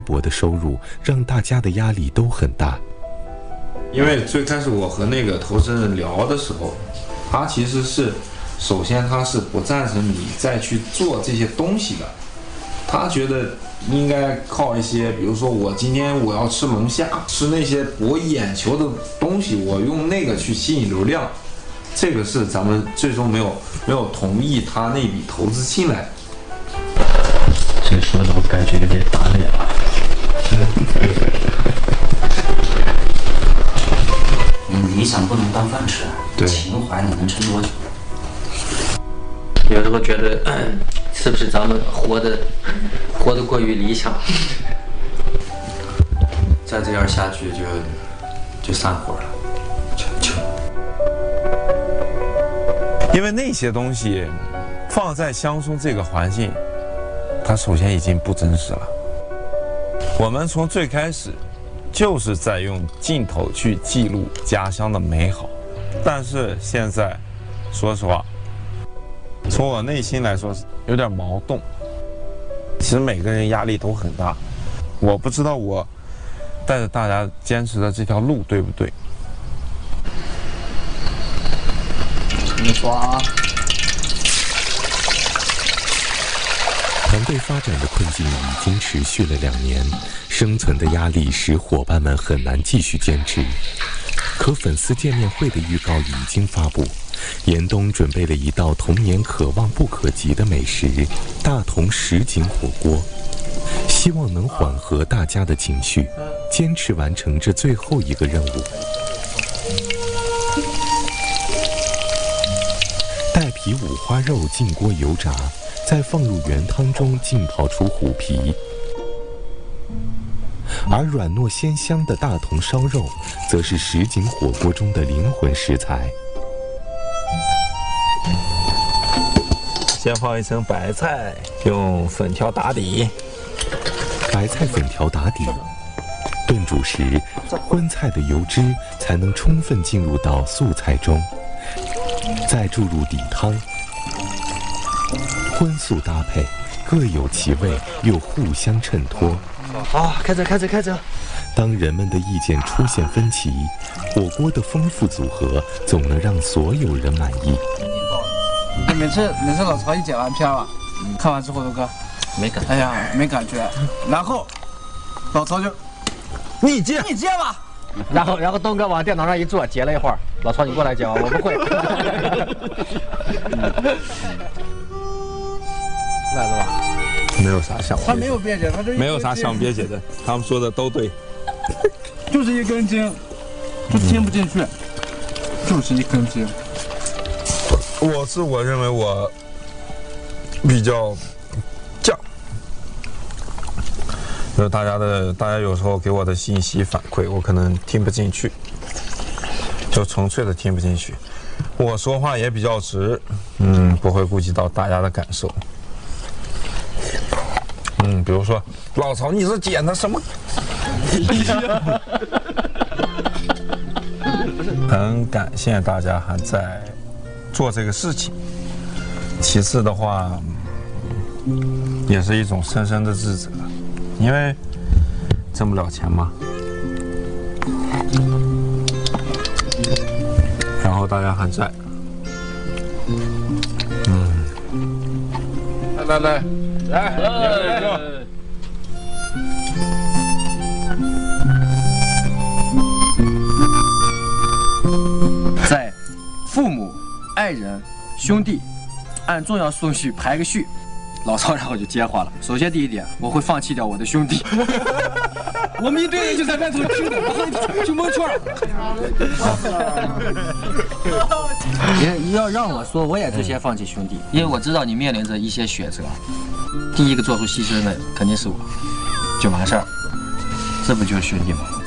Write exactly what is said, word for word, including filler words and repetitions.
薄的收入让大家的压力都很大。 因为最开始我和那个投资人聊的时候，他其实是，首先他是不赞成你再去做这些东西的，他觉得应该靠一些，比如说我今天我要吃龙虾，吃那些博眼球的东西，我用那个去吸引流量，这个是咱们最终没有没有同意他那笔投资进来。 这说的我感觉有点打脸了。 嗯，理想不能当饭吃， 对， 情怀你能撑多久？ 有时候觉得，嗯、是不是咱们活得活得过于理想？ 再这样下去就就散伙了，就就。 因为那些东西放在乡村这个环境，它首先已经不真实了。我们从最开始就是在用镜头去记录家乡的美好，但是现在，说实话，从我内心来说有点矛盾。其实每个人压力都很大，我不知道我带着大家坚持的这条路对不对。 你说啊。 团队发展的困境已经持续了两年，生存的压力使伙伴们很难继续坚持。可粉丝见面会的预告已经发布，严冬准备了一道童年可望不可及的美食——大同什锦火锅，希望能缓和大家的情绪，坚持完成这最后一个任务。带皮五花肉进锅油炸，再放入原汤中浸泡出虎皮，而软糯鲜香的大同烧肉，则是什锦火锅中的灵魂食材。 先放一层白菜，用粉条打底。 白菜粉条打底，炖煮时，荤菜的油脂才能充分进入到素菜中，再注入底汤。荤素搭配，各有其味，又互相衬托。 啊，开车，开车，开车！ 当人们的意见出现分歧，火锅的丰富组合总能让所有人满意。 每次每次老曹一剪完片了，看完之后，豆哥没感觉， 哎呀，没感觉。然后老曹就你接，你接吧。 然后然后东哥往电脑上一坐，截了一会儿，老曹你过来接吧，我不会。赖子吧。 没有啥想， 他没有辩解，他就没有啥想辩解的，他们说的都对， 就是一根筋，就听不进去，就是一根筋。 我是我认为我比较犟，就是大家的大家有时候给我的信息反馈，我可能听不进去，就纯粹的听不进去。我说话也比较直，嗯，不会顾及到大家的感受。嗯，比如说，老曹，你是剪的什么？很感谢大家还在做这个事情。其次的话，也是一种深深的自责，因为挣不了钱嘛。然后大家还在，嗯，来来来。来，来来在父母、爱人、兄弟按重要顺序排个序。老曹然后就接话了。首先第一点，我会放弃掉我的兄弟。我们一堆人就在外头听的，然后就蒙圈了。也要让我说，我也最先放弃兄弟，因为我知道你面临着一些选择。第一个做出牺牲的肯定是我，就完事儿，这不就是兄弟吗？